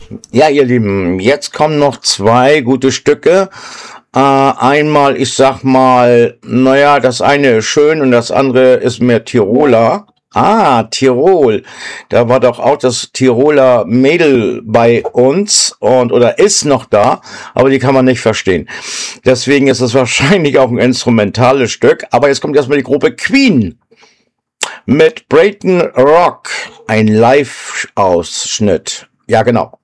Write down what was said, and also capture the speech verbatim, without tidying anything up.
Ja, ihr Lieben, jetzt kommen noch zwei gute Stücke. Äh, einmal, ich sag mal, naja, das eine ist schön und das andere ist mehr Tiroler. Ah, Tirol. Da war doch auch das Tiroler Mädel bei uns und oder ist noch da, aber die kann man nicht verstehen. Deswegen ist es wahrscheinlich auch ein instrumentales Stück. Aber jetzt kommt erstmal die Gruppe Queen mit Brayton Rock. Ein Live-Ausschnitt. Ja, genau.